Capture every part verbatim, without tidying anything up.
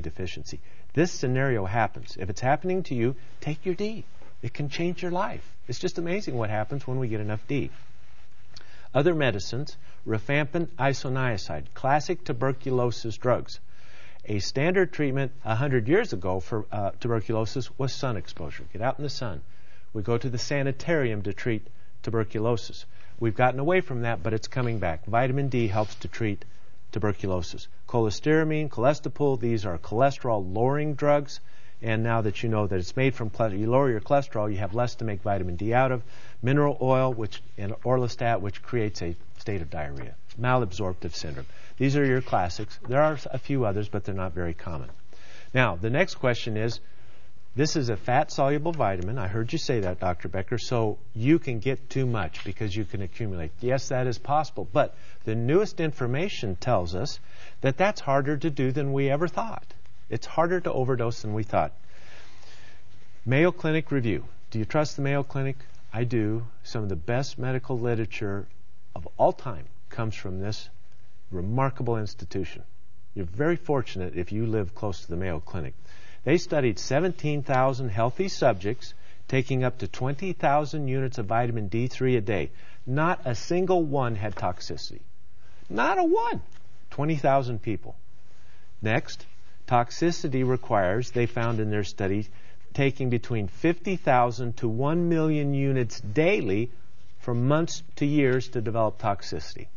deficiency. This scenario happens. If it's happening to you, take your D. It can change your life. It's just amazing what happens when we get enough D. Other medicines, rifampin isoniazid, classic tuberculosis drugs. A standard treatment one hundred years ago for uh, tuberculosis was sun exposure. Get out in the sun. We go to the sanitarium to treat tuberculosis. We've gotten away from that, but it's coming back. Vitamin D helps to treat tuberculosis. Cholestyramine, Cholestipol, these are cholesterol-lowering drugs. And now that you know that it's made from cholesterol, you lower your cholesterol, you have less to make vitamin D out of. Mineral oil, which and orlistat, which creates a state of diarrhea. Malabsorptive syndrome. These are your classics. There are a few others, but they're not very common. Now, the next question is, this is a fat-soluble vitamin. I heard you say that, Doctor Becker. So you can get too much because you can accumulate. Yes, that is possible. But the newest information tells us that that's harder to do than we ever thought. It's harder to overdose than we thought. Mayo Clinic review. Do you trust the Mayo Clinic? I do. Some of the best medical literature of all time comes from this remarkable institution. You're very fortunate if you live close to the Mayo Clinic. They studied seventeen thousand healthy subjects, taking up to twenty thousand units of vitamin D three a day. Not a single one had toxicity. Not a one. twenty thousand people. Next, toxicity requires, they found in their study, taking between fifty thousand to one million units daily for months to years to develop toxicity.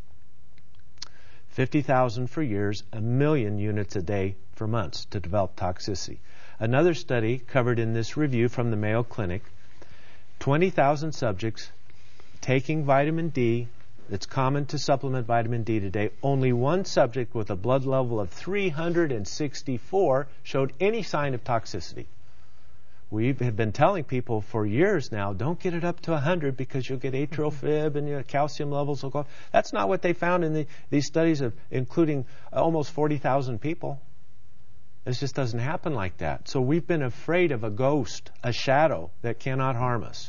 fifty thousand for years, a million units a day for months to develop toxicity. Another study covered in this review from the Mayo Clinic, twenty thousand subjects taking vitamin D. It's common to supplement vitamin D today. Only one subject with a blood level of three hundred sixty-four showed any sign of toxicity. We have been telling people for years now, don't get it up to one hundred because you'll get atrial fib and your calcium levels will go. That's not what they found in the, these studies of including almost forty thousand people. This just doesn't happen like that. So we've been afraid of a ghost, a shadow that cannot harm us.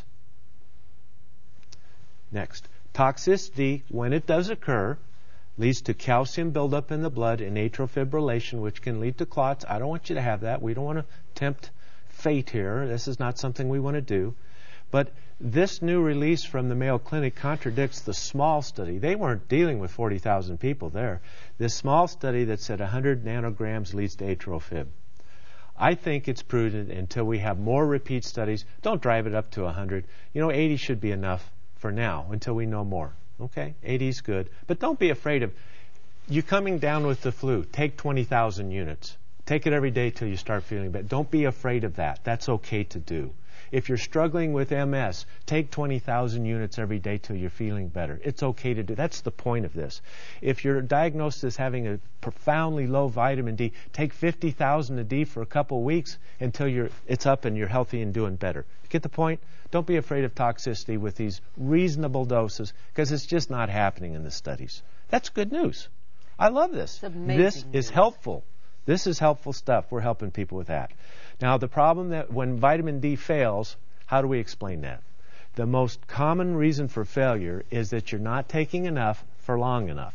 Next. Toxicity, when it does occur, leads to calcium buildup in the blood and atrial fibrillation, which can lead to clots. I don't want you to have that. We don't want to tempt fate here. This is not something we want to do. But this new release from the Mayo Clinic contradicts the small study. They weren't dealing with forty thousand people there. This small study that said one hundred nanograms leads to atrial fib. I think it's prudent until we have more repeat studies. Don't drive it up to one hundred. You know, eighty should be enough for now until we know more. Okay? eighty is good. But don't be afraid of you coming down with the flu. Take twenty thousand units. Take it every day till you start feeling better. Don't be afraid of that. That's okay to do. If you're struggling with M S, take twenty thousand units every day till you're feeling better. It's okay to do. That's the point of this. If you're diagnosed as having a profoundly low vitamin D, take fifty thousand a D for a couple of weeks until you're it's up and you're healthy and doing better. Get the point? Don't be afraid of toxicity with these reasonable doses because it's just not happening in the studies. That's good news. I love this. This is helpful. This is helpful stuff. We're helping people with that. Now, the problem that when vitamin D fails, how do we explain that? The most common reason for failure is that you're not taking enough for long enough.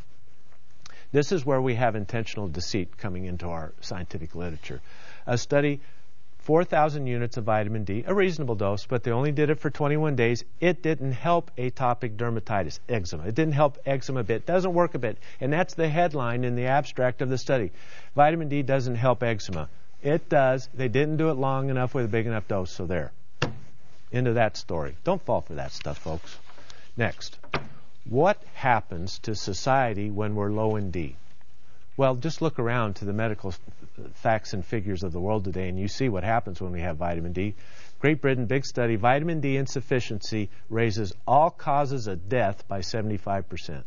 This is where we have intentional deceit coming into our scientific literature. A study, four thousand units of vitamin D, a reasonable dose, but they only did it for twenty-one days. It didn't help atopic dermatitis, eczema. It didn't help eczema a bit. It doesn't work a bit. And that's the headline in the abstract of the study. Vitamin D doesn't help eczema. It does. They didn't do it long enough with a big enough dose, so there. Into that story. Don't fall for that stuff, folks. Next. What happens to society when we're low in D? Well, just look around to the medical facts and figures of the world today, and you see what happens when we have vitamin D. Great Britain, big study, vitamin D insufficiency raises all causes of death by seventy-five percent.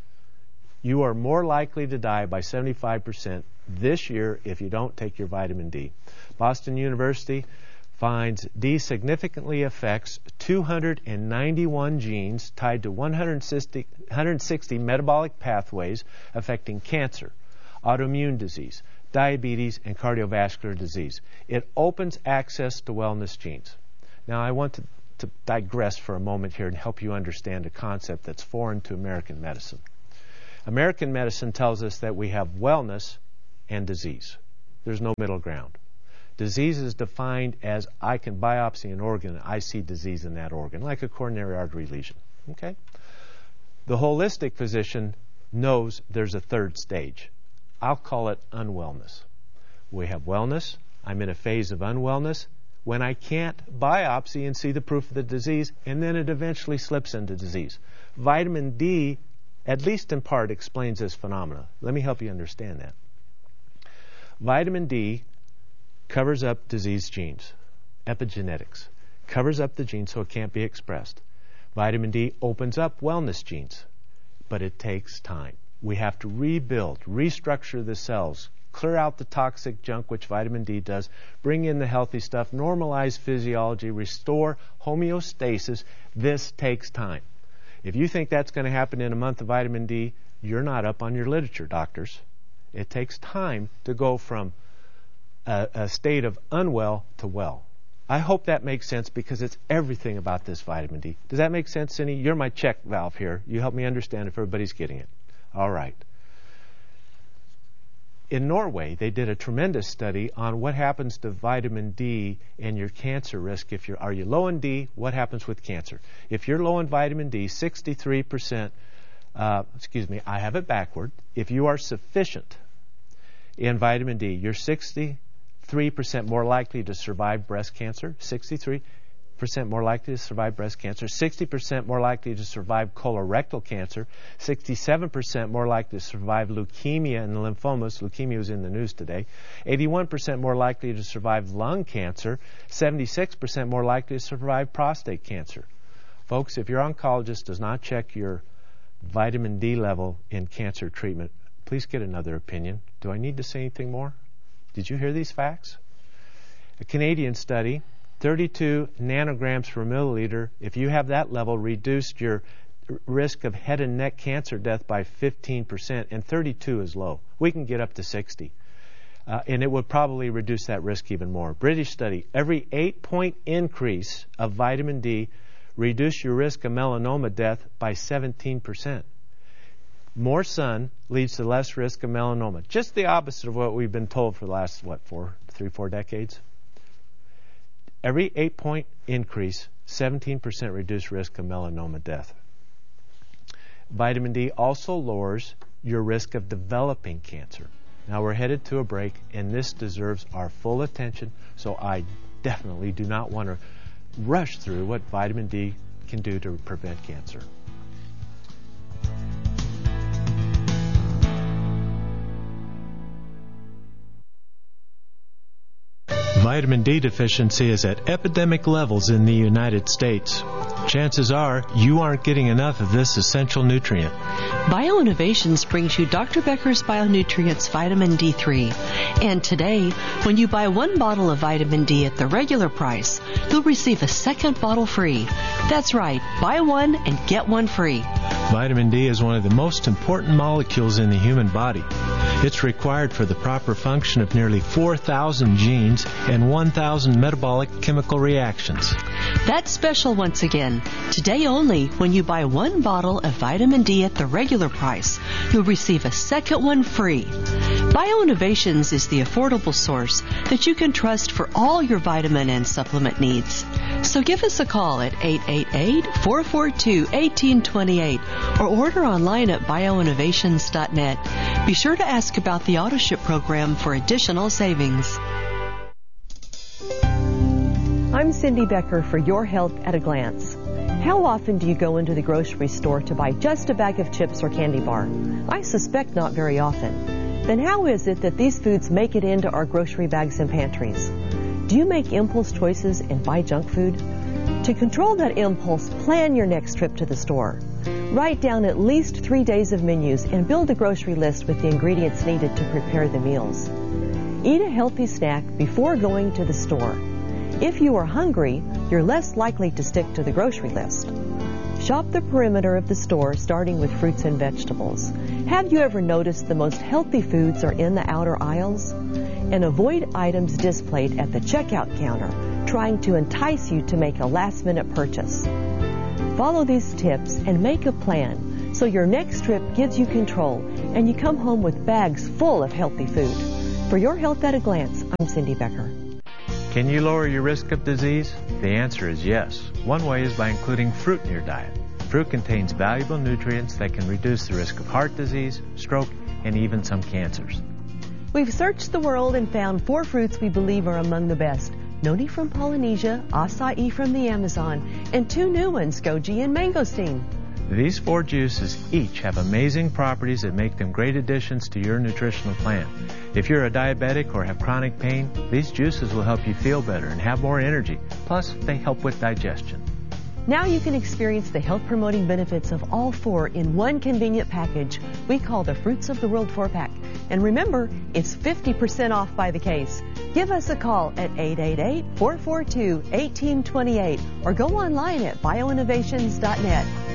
You are more likely to die by seventy-five percent this year if you don't take your vitamin D. Boston University finds D significantly affects two hundred ninety-one genes tied to one hundred sixty, one hundred sixty metabolic pathways affecting cancer, autoimmune disease, diabetes, and cardiovascular disease. It opens access to wellness genes. Now, I want to, to digress for a moment here and help you understand a concept that's foreign to American medicine. American medicine tells us that we have wellness and disease. There's no middle ground. Disease is defined as I can biopsy an organ and I see disease in that organ, like a coronary artery lesion. Okay? The holistic physician knows there's a third stage. I'll call it unwellness. We have wellness. I'm in a phase of unwellness when I can't biopsy and see the proof of the disease, and then it eventually slips into disease. Vitamin D, at least in part, explains this phenomena. Let me help you understand that. Vitamin D covers up disease genes, epigenetics, covers up the gene so it can't be expressed. Vitamin D opens up wellness genes, but it takes time. We have to rebuild, restructure the cells, clear out the toxic junk, which vitamin D does, bring in the healthy stuff, normalize physiology, restore homeostasis. This takes time. If you think that's going to happen in a month of vitamin D, you're not up on your literature, doctors. It takes time to go from a, a state of unwell to well. I hope that makes sense because it's everything about this vitamin D. Does that make sense, Cindy? You're my check valve here. You help me understand if everybody's getting it. All right. In Norway, they did a tremendous study on what happens to vitamin D and your cancer risk. If you're, are you low in D, what happens with cancer? If you're low in vitamin D, sixty-three percent, uh, excuse me, I have it backward. If you are sufficient in vitamin D, you're sixty-three percent more likely to survive breast cancer, sixty-three percent more likely to survive breast cancer, sixty percent more likely to survive colorectal cancer, sixty-seven percent more likely to survive leukemia and lymphomas. Leukemia was in the news today. eighty-one percent more likely to survive lung cancer, seventy-six percent more likely to survive prostate cancer. Folks, if your oncologist does not check your vitamin D level in cancer treatment, please get another opinion. Do I need to say anything more? Did you hear these facts? A Canadian study, thirty-two nanograms per milliliter, if you have that level, reduced your risk of head and neck cancer death by fifteen percent, and thirty-two is low. We can get up to sixty. Uh, and it would probably reduce that risk even more. British study, every eight-point increase of vitamin D reduced your risk of melanoma death by seventeen percent. More sun leads to less risk of melanoma. Just the opposite of what we've been told for the last, what, four, three, four decades? Every eight-point increase, seventeen percent reduced risk of melanoma death. Vitamin D also lowers your risk of developing cancer. Now we're headed to a break, and this deserves our full attention, so I definitely do not want to rush through what vitamin D can do to prevent cancer. Vitamin D deficiency is at epidemic levels in the United States. Chances are you aren't getting enough of this essential nutrient. BioInnovations brings you Doctor Becker's Bionutrients Vitamin D three. And today, when you buy one bottle of vitamin D at the regular price, you'll receive a second bottle free. That's right, buy one and get one free. Vitamin D is one of the most important molecules in the human body. It's required for the proper function of nearly four thousand genes and one thousand metabolic chemical reactions. That's special once again. Today only, when you buy one bottle of vitamin D at the regular price, you'll receive a second one free. BioInnovations is the affordable source that you can trust for all your vitamin and supplement needs. So give us a call at eight eight eight, four four two, one eight two eight or order online at bioinnovations dot net. Be sure to ask about the AutoShip program for additional savings. I'm Cindy Becker for Your Health at a Glance. How often do you go into the grocery store to buy just a bag of chips or candy bar? I suspect not very often. Then how is it that these foods make it into our grocery bags and pantries? Do you make impulse choices and buy junk food? To control that impulse, plan your next trip to the store. Write down at least three days of menus and build a grocery list with the ingredients needed to prepare the meals. Eat a healthy snack before going to the store. If you are hungry, you're less likely to stick to the grocery list. Shop the perimeter of the store, starting with fruits and vegetables. Have you ever noticed the most healthy foods are in the outer aisles? And avoid items displayed at the checkout counter, trying to entice you to make a last-minute purchase. Follow these tips and make a plan so your next trip gives you control and you come home with bags full of healthy food. For Your Health at a Glance, I'm Cindy Becker. Can you lower your risk of disease? The answer is yes. One way is by including fruit in your diet. Fruit contains valuable nutrients that can reduce the risk of heart disease, stroke, and even some cancers. We've searched the world and found four fruits we believe are among the best. Noni from Polynesia, acai from the Amazon, and two new ones, goji and mangosteen. These four juices each have amazing properties that make them great additions to your nutritional plan. If you're a diabetic or have chronic pain, these juices will help you feel better and have more energy. Plus, they help with digestion. Now you can experience the health-promoting benefits of all four in one convenient package we call the Fruits of the World four-pack. And remember, it's fifty percent off by the case. Give us a call at eight eight eight, four four two, one eight two eight or go online at bio innovations dot net.